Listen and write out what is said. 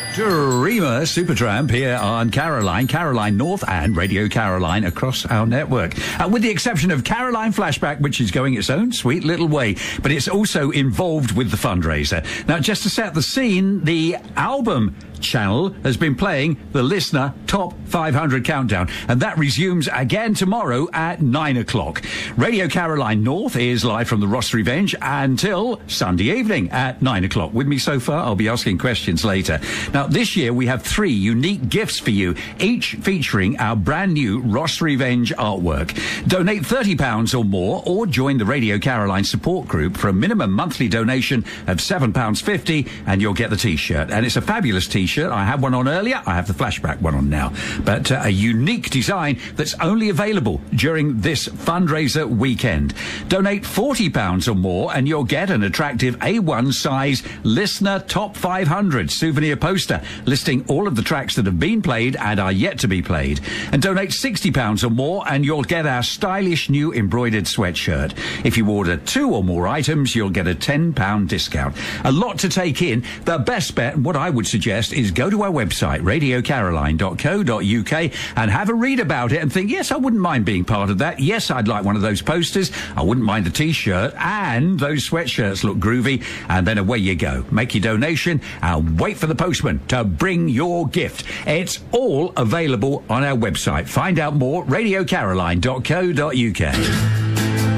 Dreamer Supertramp here on Caroline North and Radio Caroline across our network. With the exception of Caroline Flashback, which is going its own sweet little way, but it's also involved with the fundraiser. Now, just to set the scene, the album channel has been playing the Listener Top 500 Countdown, and that resumes again tomorrow at 9 o'clock. Radio Caroline North is live from the Ross Revenge until Sunday evening at 9 o'clock. With me so far, I'll be asking questions later. Now, this year we have 3 unique gifts for you, each featuring our brand new Ross Revenge artwork. Donate £30 or more, or join the Radio Caroline support group for a minimum monthly donation of £7.50, and you'll get the T-shirt. And it's a fabulous T-shirt. I had one on earlier. I have the Flashback one on now. But a unique design that's only available during this fundraiser weekend. Donate £40 or more, and you'll get an attractive A1 size Listener Top 500 souvenir poster listing all of the tracks that have been played and are yet to be played. And donate £60 or more, and you'll get our stylish new embroidered sweatshirt. If you order 2 or more items, you'll get a £10 discount. A lot to take in. The best bet, and what I would suggest, is go to our website, radiocaroline.co.uk, and have a read about it and think, yes, I wouldn't mind being part of that. Yes, I'd like one of those posters. I wouldn't mind the T-shirt, and those sweatshirts look groovy. And then away you go. Make your donation and wait for the postman to bring your gift. It's all available on our website. Find out more, radiocaroline.co.uk.